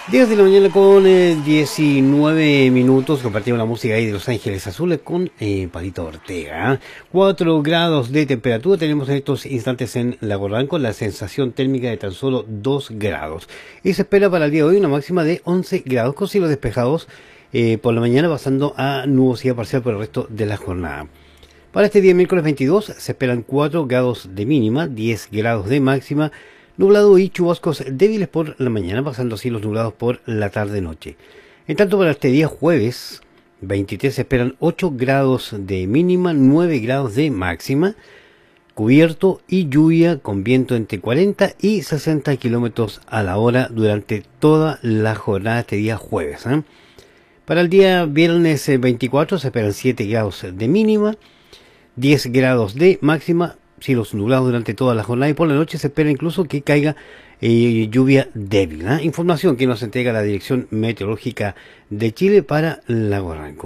10 de la mañana con 19 minutos. Compartimos la música ahí de Los Ángeles Azules con Palito Ortega. 4 grados de temperatura tenemos en estos instantes en Lago Ranco, la sensación térmica de tan solo 2 grados. Y se espera para el día de hoy una máxima de 11 grados con cielos despejados por la mañana, pasando a nubosidad parcial por el resto de la jornada. Para este día miércoles 22 se esperan 4 grados de mínima, 10 grados de máxima, nublado y chubascos débiles por la mañana, pasando a cielos nublados por la tarde-noche. En tanto, para este día jueves 23 se esperan 8 grados de mínima, 9 grados de máxima, cubierto y lluvia con viento entre 40 y 60 kilómetros a la hora durante toda la jornada de este día jueves. Para el día viernes 24 se esperan 7 grados de mínima, 10 grados de máxima, cielos nublados durante toda la jornada y por la noche se espera incluso que caiga lluvia débil. Información que nos entrega la Dirección Meteorológica de Chile para Lago Ranco.